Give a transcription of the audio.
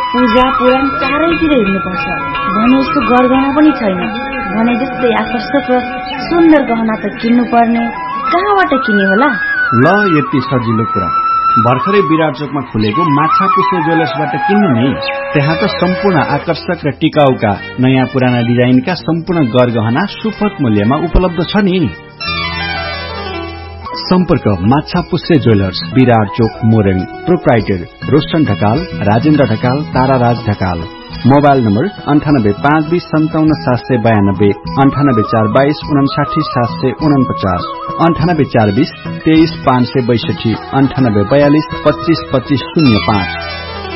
पूजा पुराण चारैतिर हिँड्नुपर्छ भने जस्तो गरगहना पनि छैन। भने जस्तै आकर्षक र सुन्दर गहना त किन्नु पर्ने, कहाँबाट किन्ने होला? ल यति सजिलो कुरा, भर्खरै विराट चोकमा खुलेको माछापुच्छ्रे ज्वेलर्सबाट किन्नु नि। त्यहाँ त सम्पूर्ण आकर्षक र टिकाउका नयाँ पुराना डिजाइनका सम्पूर्ण गरगहना सुपथ मूल्यमा उपलब्ध छ नि। सम्पर्क माछापुच्छ्रे ज्वेलर्स, विराट चोक, Morang. Proprietor Roshan Dhakal, Rajendra Dhakal, ताराराज Dhakal. Mobile number 9852 57 792, 98 422 59 749, 98 420 23 562, 98 42 25 25 05।